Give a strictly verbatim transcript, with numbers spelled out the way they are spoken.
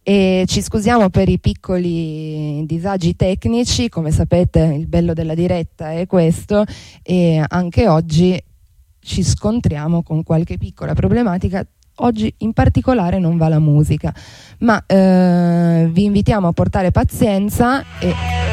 e ci scusiamo per i piccoli disagi tecnici. Come sapete, il bello della diretta è questo, e anche oggi ci scontriamo con qualche piccola problematica. Oggi in particolare non va la musica, ma eh, vi invitiamo a portare pazienza e